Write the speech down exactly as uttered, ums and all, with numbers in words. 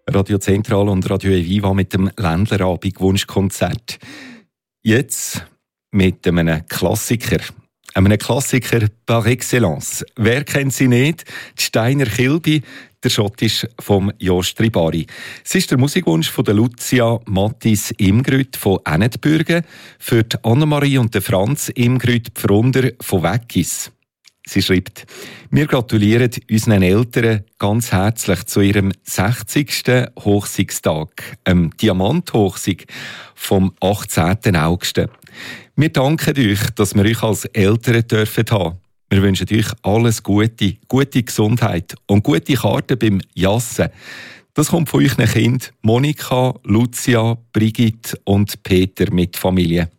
Radio Zentral und Radio Eviva mit dem Ländlerabend Wunschkonzert. Jetzt mit einem Klassiker. Einem Klassiker par excellence. Wer kennt sie nicht? Die Steiner Kilby, der Schottisch vom Jost Ribari. Es ist der Musikwunsch von der Lucia Mattis Imgrüt von Ennetbürgen, für die Annemarie und den Franz Imgrüt Pfrunder von Weggis. Sie schreibt: Wir gratulieren unseren Eltern ganz herzlich zu ihrem sechzigsten Hochsiegstag, einem Diamanthochsieg vom achtzehnten August. Wir danken euch, dass wir euch als Eltern dürfen haben. Wir wünschen euch alles Gute, gute Gesundheit und gute Karten beim Jassen. Das kommt von euren Kindern Monika, Lucia, Brigitte und Peter mit Familie.